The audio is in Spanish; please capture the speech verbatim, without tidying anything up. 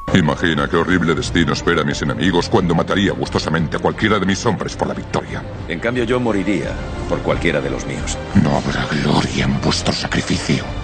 Imagina qué horrible destino espera a mis enemigos cuando mataría gustosamente a cualquiera de mis hombres por la victoria. En cambio, yo moriría por cualquiera de los míos. No habrá gloria en vuestro sacrificio.